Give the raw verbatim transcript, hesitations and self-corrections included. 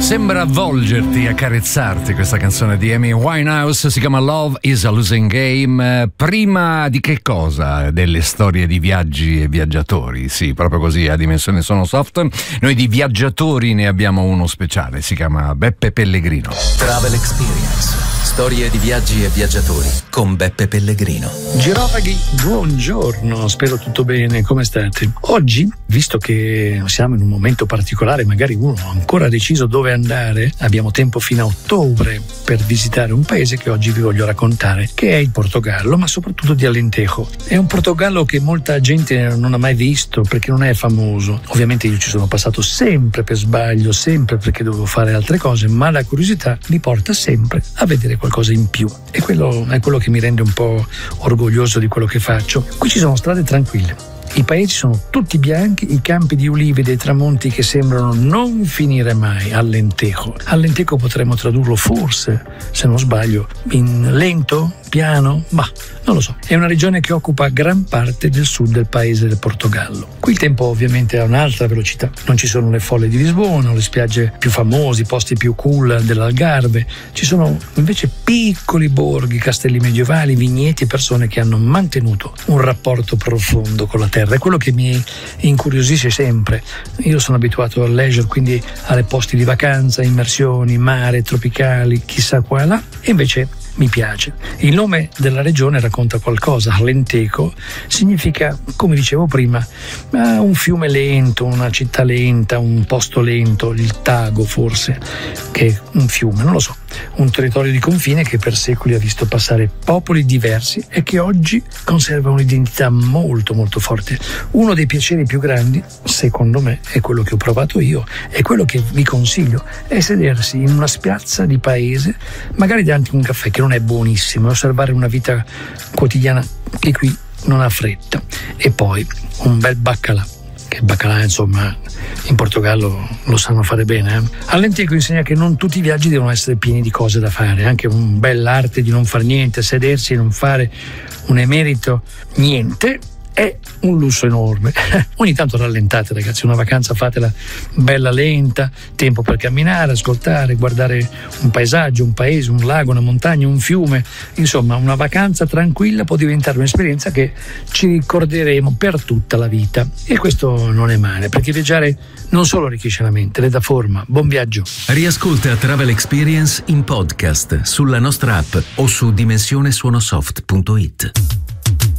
Sembra avvolgerti, accarezzarti questa canzone di Amy Winehouse, si chiama Love is a Losing Game. Prima di che cosa? Delle storie di viaggi e viaggiatori, sì, proprio così, a Dimensione Sono Soft. Noi di viaggiatori ne abbiamo uno speciale, si chiama Beppe Pellegrino. Travel Experience, storie di viaggi e viaggiatori con Beppe Pellegrino. Girofaghi, buongiorno, spero tutto bene, come state? Oggi, visto che siamo in un momento particolare, magari uno ha ancora deciso dove andare, abbiamo tempo fino a ottobre per visitare un paese che oggi vi voglio raccontare, che è il Portogallo, ma soprattutto di Alentejo. È un Portogallo che molta gente non ha mai visto perché non è famoso. Ovviamente io ci sono passato sempre per sbaglio, sempre perché dovevo fare altre cose, ma la curiosità mi porta sempre a vedere qualcosa in più, e quello è quello che mi rende un po' orgoglioso di quello che faccio. Qui ci sono strade tranquille, i paesi sono tutti bianchi, i campi di ulive dei tramonti che sembrano non finire mai. Alentejo. Alentejo potremmo tradurlo forse, se non sbaglio, in lento, piano, ma non lo so. È una regione che occupa gran parte del sud del paese del Portogallo. Qui il tempo ovviamente ha un'altra velocità. Non ci sono le folle di Lisbona, le spiagge più famose, i posti più cool dell'Algarve. Ci sono invece piccoli borghi, castelli medievali, vigneti e persone che hanno mantenuto un rapporto profondo con la terra. È quello che mi incuriosisce sempre. Io sono abituato al leisure, quindi alle posti di vacanza, immersioni, mare, tropicali, chissà qua e là, e invece mi piace. Il nome della regione racconta qualcosa. Alentejo significa, come dicevo prima, un fiume lento, una città lenta, un posto lento, il Tago forse, che è un fiume, non lo so. Un territorio di confine che per secoli ha visto passare popoli diversi e che oggi conserva un'identità molto molto forte. Uno dei piaceri più grandi, secondo me, è quello che ho provato io, è quello che vi consiglio, è sedersi in una spiazza di paese, magari davanti a un caffè che non è buonissimo, e osservare una vita quotidiana che qui non ha fretta, e poi un bel baccalà. Che il baccalà, insomma, in Portogallo lo sanno fare bene. Eh? Alentejo insegna che non tutti i viaggi devono essere pieni di cose da fare, anche un bell'arte di non far niente, sedersi e non fare un emerito niente è un lusso enorme. Ogni tanto rallentate, ragazzi, una vacanza fatela bella lenta, tempo per camminare, ascoltare, guardare un paesaggio, un paese, un lago, una montagna, un fiume. Insomma, una vacanza tranquilla può diventare un'esperienza che ci ricorderemo per tutta la vita, e questo non è male, perché viaggiare non solo arricchisce la mente, le dà forma. Buon viaggio. Riascolta Travel Experience in podcast sulla nostra app o su dimensionesuonosoft punto it.